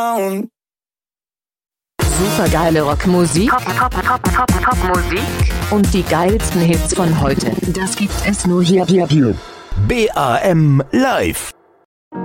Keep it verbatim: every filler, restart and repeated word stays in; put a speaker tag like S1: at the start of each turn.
S1: Supergeile Rockmusik, Pop, Pop, Pop, Pop, Popmusik und die geilsten Hits von heute. Das gibt es nur hier, hier, hier.
S2: B A M Live.